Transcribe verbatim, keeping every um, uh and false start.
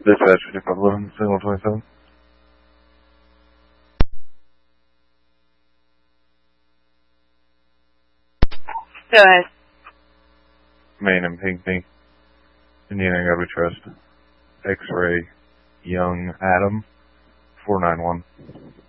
Dispatch fifty-five eleven, signal twenty-seven. Go ahead. Main and Pinckney, Indiana Garbage Trust, X-ray, Young Adam, four nine one.